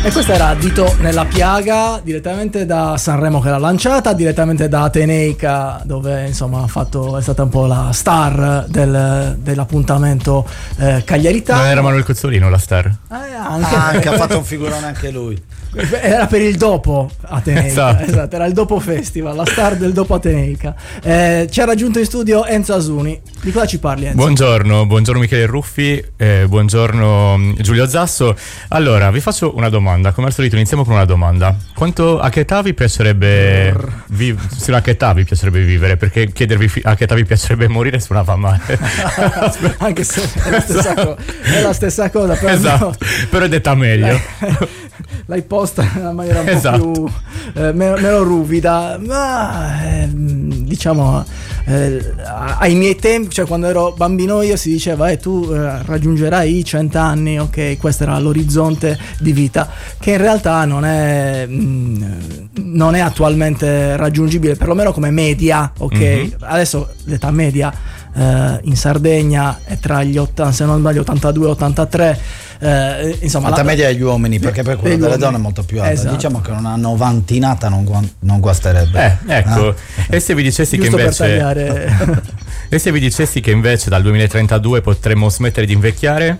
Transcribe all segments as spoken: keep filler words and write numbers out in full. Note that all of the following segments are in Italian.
E questa era Dito nella piaga, direttamente da Sanremo che l'ha lanciata, direttamente da Ateneica, dove insomma ha fatto, è stata un po' la star del, dell'appuntamento eh, cagliaritano. Non era Manuel Cozzolino la star? Eh, anche, ah, anche ha fatto un figurone anche lui. Era per il dopo Ateneica, esatto. esatto, era il dopo festival, la star del dopo Ateneica. Eh, ci ha raggiunto in studio Enzo Asuni. Di cosa ci parli, Enzo? Buongiorno, buongiorno Michele Ruffi, eh, buongiorno Giulio Zasso. Allora, vi faccio una domanda, come al solito iniziamo con una domanda. Quanto, a che età vi piacerebbe vi, sì, a che età vi piacerebbe vivere? Perché chiedervi fi, a che età vi piacerebbe morire suonava male. Anche se è la stessa, co- è la stessa cosa, però, esatto, no, però è detta meglio. L'hai posta in una maniera un esatto. po' più eh, meno, meno ruvida, ma eh, diciamo eh, ai miei tempi, cioè quando ero bambino io, si diceva eh, tu eh, raggiungerai i cent'anni, ok, questo era l'orizzonte di vita, che in realtà non è mh, non è attualmente raggiungibile, perlomeno come media, ok. Mm-hmm. Adesso l'età media eh, in Sardegna è tra gli ottanta, se non sbaglio ottantadue ottantatré. Eh, insomma, la la media degli uomini, perché per quella delle donne è molto più alta. Esatto. Diciamo che una novantinata non, gu- non guasterebbe. Eh, ecco. Eh? E se vi dicessi Giusto che invece per tagliare. E se vi dicessi che invece dal duemilatrentadue potremmo smettere di invecchiare?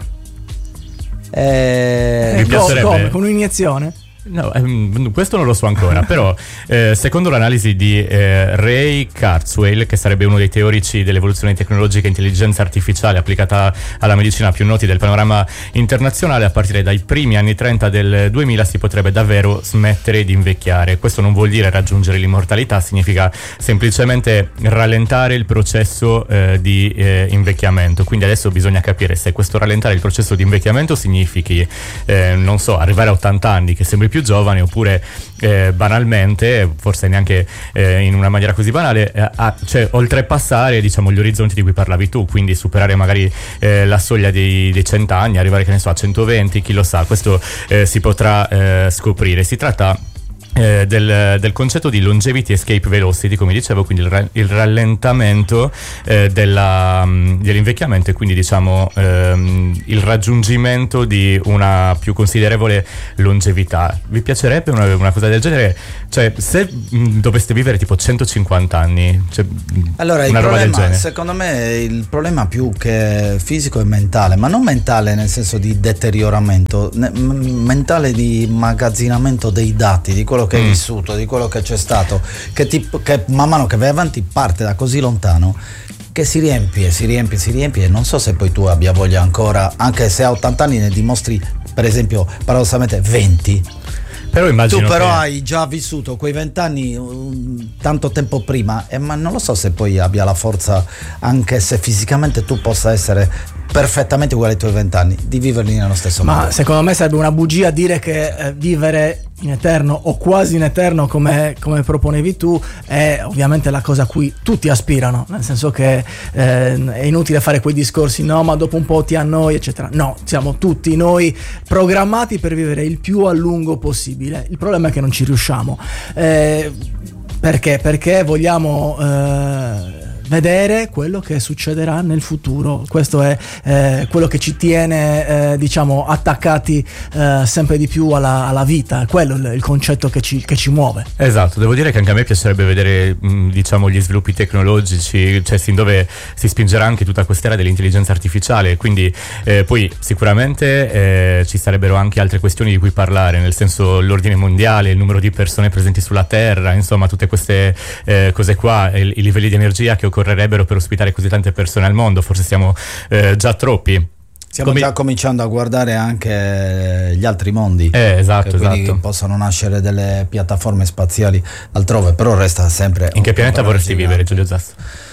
Eh, vi piacerebbe? Come? Con un'iniezione? No, ehm, questo non lo so ancora, però eh, secondo l'analisi di eh, Ray Kurzweil, che sarebbe uno dei teorici dell'evoluzione tecnologica e intelligenza artificiale applicata alla medicina più noti del panorama internazionale, a partire dai primi anni trenta del duemila si potrebbe davvero smettere di invecchiare. Questo non vuol dire raggiungere l'immortalità, significa semplicemente rallentare il processo eh, di eh, invecchiamento. Quindi adesso bisogna capire se questo rallentare il processo di invecchiamento significhi eh, non so, arrivare a ottanta anni, che sembri più giovane, oppure eh, banalmente, forse neanche eh, in una maniera così banale, eh, a, cioè oltrepassare, diciamo, gli orizzonti di cui parlavi tu, quindi superare magari eh, la soglia dei, dei cent'anni, arrivare, che ne so, a centoventi, chi lo sa, questo eh, si potrà eh, scoprire. Si tratta Eh, del, del concetto di longevity escape velocity, come dicevo, quindi il, ra- il rallentamento eh, della, um, dell'invecchiamento, e quindi diciamo ehm, il raggiungimento di una più considerevole longevità. Vi piacerebbe una, una cosa del genere? Cioè, se mh, doveste vivere tipo centocinquanta anni, cioè, allora una il roba del problema, genere. secondo me il problema più che fisico è mentale, ma non mentale nel senso di deterioramento, ne- m- mentale di immagazzinamento dei dati, di quello che hai mm. vissuto, di quello che c'è stato, che, ti, che man mano che vai avanti parte da così lontano che si riempie, si riempie, si riempie, e non so se poi tu abbia voglia ancora, anche se a ottanta anni ne dimostri per esempio paradossalmente venti. Però immagino tu però che... hai già vissuto quei vent'anni um, tanto tempo prima, eh, ma non lo so se poi abbia la forza, anche se fisicamente tu possa essere perfettamente uguale ai tuoi vent'anni, di viverli nello stesso ma modo. Ma secondo me sarebbe una bugia dire che eh, vivere in eterno o quasi in eterno, come, come proponevi tu, è ovviamente la cosa a cui tutti aspirano, nel senso che eh, è inutile fare quei discorsi, no, ma dopo un po' ti annoi, eccetera. No, siamo tutti noi programmati per vivere il più a lungo possibile. Il problema è che non ci riusciamo. Eh, perché? Perché vogliamo eh, vedere quello che succederà nel futuro. Questo è eh, quello che ci tiene eh, diciamo attaccati eh, sempre di più alla, alla vita. Quello è il, il concetto che ci, che ci muove. Esatto, devo dire che anche a me piacerebbe vedere mh, diciamo gli sviluppi tecnologici, cioè sin dove si spingerà anche tutta quest'era dell'intelligenza artificiale, quindi eh, poi sicuramente eh, ci sarebbero anche altre questioni di cui parlare, nel senso l'ordine mondiale, il numero di persone presenti sulla Terra, insomma tutte queste eh, cose qua, i, i livelli di energia che occorrerebbero per ospitare così tante persone al mondo. Forse siamo eh, già troppi. Stiamo Come... già cominciando a guardare anche gli altri mondi, eh, esatto, che quindi esatto. possono nascere delle piattaforme spaziali altrove, però resta sempre. In che pianeta vorresti vivere, Giulio Zasso?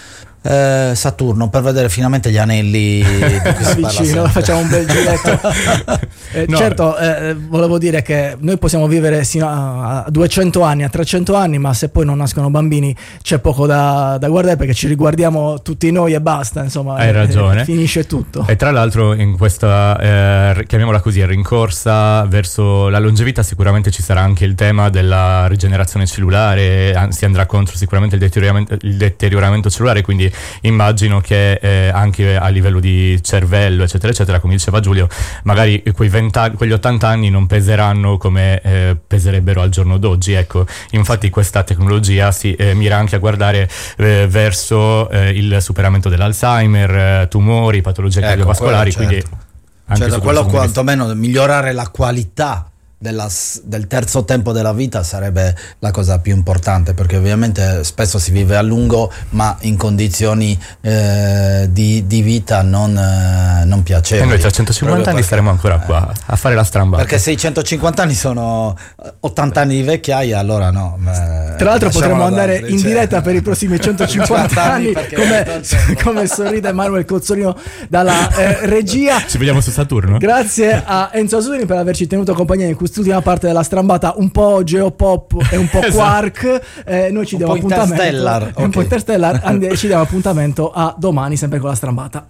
Eh, Saturno, per vedere finalmente gli anelli vicino, facciamo un bel giretto. eh, no. Certo, eh, volevo dire che noi possiamo vivere sino a, a duecento anni, a trecento anni, ma se poi non nascono bambini c'è poco da, da guardare, perché ci riguardiamo tutti noi e basta, insomma. Hai ragione. Eh, finisce tutto. E tra l'altro in questa eh, chiamiamola così, rincorsa verso la longevità, sicuramente ci sarà anche il tema della rigenerazione cellulare, si andrà contro sicuramente il deterioramento, il deterioramento cellulare, quindi immagino che eh, anche a livello di cervello eccetera eccetera, come diceva Giulio, magari quei venti, quegli ottanta anni non peseranno come eh, peserebbero al giorno d'oggi, ecco. Infatti questa tecnologia si eh, mira anche a guardare eh, verso eh, il superamento dell'Alzheimer, eh, tumori, patologie ecco, cardiovascolari, quello, certo. quindi anche cioè, da quello questo quantomeno migliorare la qualità della, del terzo tempo della vita sarebbe la cosa più importante, perché ovviamente spesso si vive a lungo ma in condizioni eh, di, di vita non, eh, non piacevoli. E noi tra centocinquanta anni staremo ancora qua eh, a fare la strambata, perché se i centocinquanta anni sono ottanta anni di vecchiaia, allora no. Eh, tra l'altro potremmo andare in diretta per i prossimi centocinquanta anni come, come sorride Manuel Cozzolino dalla eh, regia. Ci vediamo su Saturno. Grazie a Enzo Asuni per averci tenuto compagnia in quest'ultima parte della strambata, un po' geopop e un po' quark. Eh, noi ci un diamo po' appuntamento interstellar, okay. un po' interstellar and- ci diamo appuntamento a domani sempre con la strambata.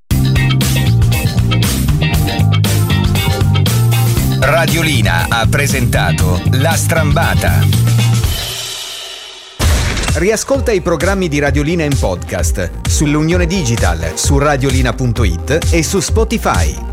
Radiolina ha presentato La Strambata. Riascolta i programmi di Radiolina in podcast sull'Unione Digital, su radiolina punto it e su Spotify.